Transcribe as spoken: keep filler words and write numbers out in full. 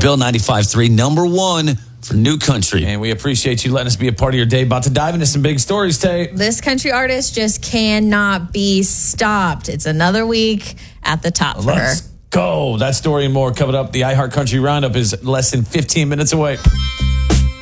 Bill ninety-five three, number one for new country. And we appreciate you letting us be a part of your day. About to dive into some big stories, Tay. This country artist just cannot be stopped. It's another week at the top for Let's her. go. That story and more coming up. The iHeart Country Roundup is less than fifteen minutes away.